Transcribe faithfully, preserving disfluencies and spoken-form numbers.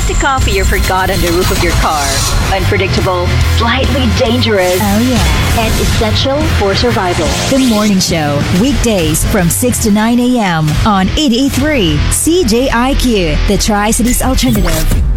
the coffee you forgot on the roof of your car. Unpredictable, slightly dangerous, Oh, yeah. and essential for survival. The Morning Show, weekdays from six to nine a.m. on eighty-eight point three C J I Q, the Tri-Cities Alternative.